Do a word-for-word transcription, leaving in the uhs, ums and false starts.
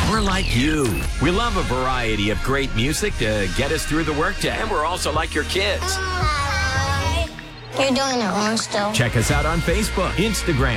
We're like you. We love a variety of great music to get us through the workday. And we're also like your kids. You're doing it wrong still. Check us out on Facebook, Instagram,